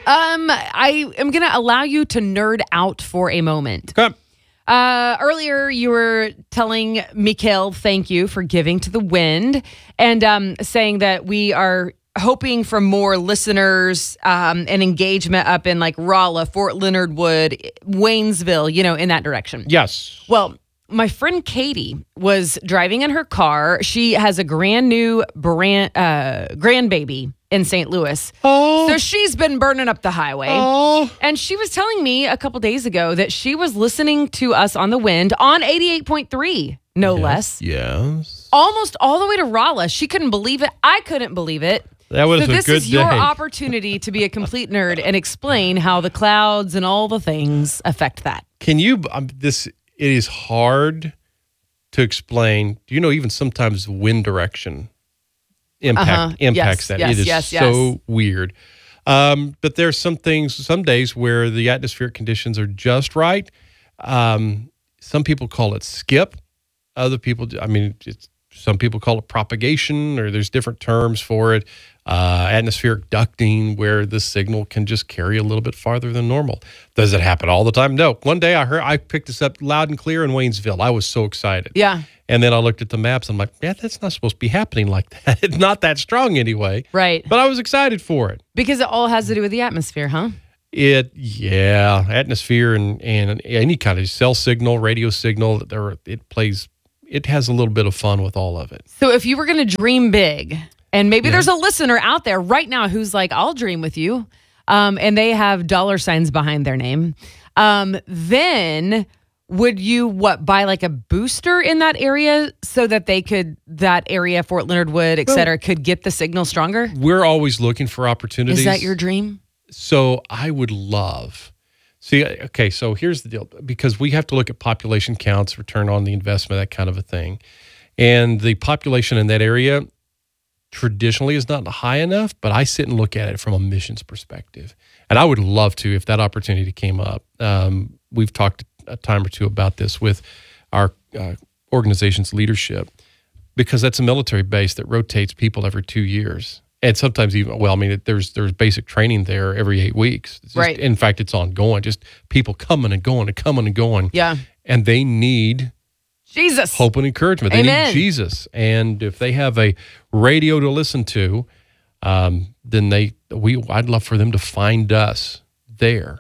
I am going to allow you to nerd out for a moment. Okay. Earlier, you were telling Mikhail, thank you for giving to the wind, and saying that we are hoping for more listeners and engagement up in like Rolla, Fort Leonard Wood, Waynesville, in that direction. Yes. Well, my friend Katie was driving in her car. She has a brand new grandbaby in St. Louis. Oh. So she's been burning up the highway. Oh. And she was telling me a couple days ago that she was listening to us on the wind on 88.3, no less. Yes. Almost all the way to Rolla. She couldn't believe it. I couldn't believe it. That was so a good day. this is your opportunity to be a complete nerd and explain how the clouds and all the things affect that. Can you, it is hard to explain. Do you know even sometimes wind direction impacts that? Yes, it is so weird. But there's some days where the atmospheric conditions are just right. Some people call it skip. Other people, some people call it propagation, or there's different terms for it. Atmospheric ducting, where the signal can just carry a little bit farther than normal. Does it happen all the time? No. One day I picked this up loud and clear in Waynesville. I was so excited. Yeah. And then I looked at the maps. I'm like, that's not supposed to be happening like that. It's not that strong anyway. Right. But I was excited for it. Because it all has to do with the atmosphere, huh? Atmosphere and any kind of cell signal, radio signal, it has a little bit of fun with all of it. So if you were going to dream big, and maybe there's a listener out there right now who's like, I'll dream with you, and they have $ behind their name, then would you, buy like a booster in that area so that that area, Fort Leonard Wood, et cetera, could get the signal stronger? We're always looking for opportunities. Is that your dream? So I would love... so here's the deal. Because we have to look at population counts, return on the investment, that kind of a thing. And the population in that area traditionally is not high enough, but I sit and look at it from a missions perspective. And I would love to, if that opportunity came up. We've talked a time or two about this with our organization's leadership, because that's a military base that rotates people every 2 years. And sometimes even, there's basic training there every 8 weeks. Right. In fact, it's ongoing. Just people coming and going and coming and going. Yeah. And they need Jesus. Hope and encouragement. Amen. They need Jesus. And if they have a radio to listen to, then I'd love for them to find us there.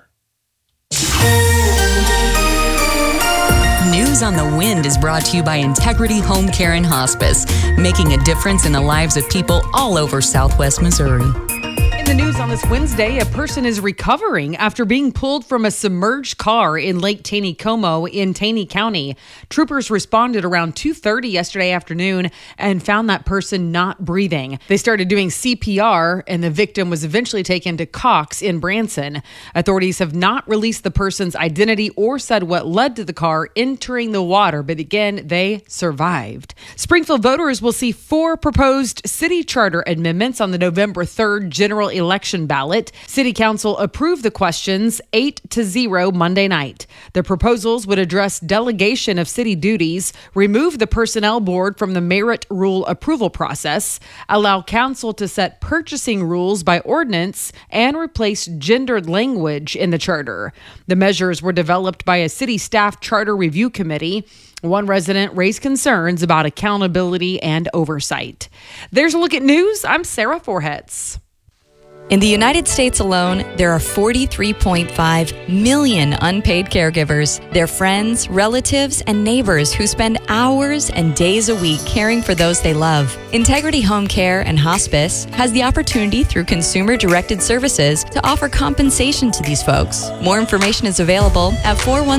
News on the Wind is brought to you by Integrity Home Care and Hospice, making a difference in the lives of people all over Southwest Missouri. In the news on this Wednesday, a person is recovering after being pulled from a submerged car in Lake Taneycomo in Taney County. Troopers responded around 2:30 yesterday afternoon and found that person not breathing. They started doing CPR, and the victim was eventually taken to Cox in Branson. Authorities have not released the person's identity or said what led to the car entering the water, but again, they survived. Springfield voters will see 4 proposed city charter amendments on the November 3rd general election ballot. City Council approved the questions 8-0 Monday night. The proposals would address delegation of city duties, remove the personnel board from the merit rule approval process, allow council to set purchasing rules by ordinance, and replace gendered language in the charter. The measures were developed by a city staff charter review committee. One resident raised concerns about accountability and oversight. There's a look at news. I'm Sarah Forhetz. In the United States alone, there are 43.5 million unpaid caregivers. They're friends, relatives, and neighbors who spend hours and days a week caring for those they love. Integrity Home Care and Hospice has the opportunity through consumer-directed services to offer compensation to these folks. More information is available at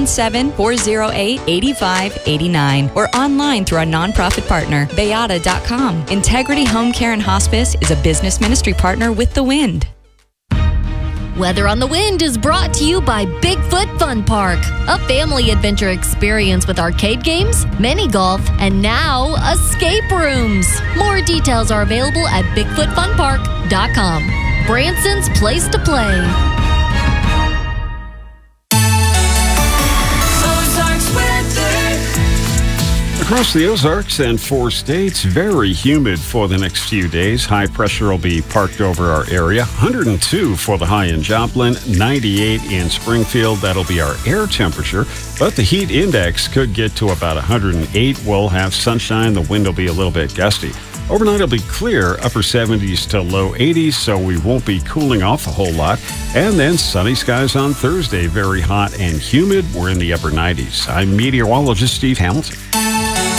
417-408-8589 or online through our nonprofit partner, Bayada.com. Integrity Home Care and Hospice is a business ministry partner with The Wind. Weather on the Wind is brought to you by Bigfoot Fun Park, a family adventure experience with arcade games, mini golf, and now escape rooms. More details are available at BigfootFunPark.com. Branson's place to play. Across the Ozarks and 4 states, very humid for the next few days. High pressure will be parked over our area. 102 for the high in Joplin, 98 in Springfield. That'll be our air temperature. But the heat index could get to about 108. We'll have sunshine. The wind will be a little bit gusty. Overnight it'll be clear, upper 70s to low 80s, so we won't be cooling off a whole lot. And then sunny skies on Thursday, very hot and humid. We're in the upper 90s. I'm meteorologist Steve Hamilton.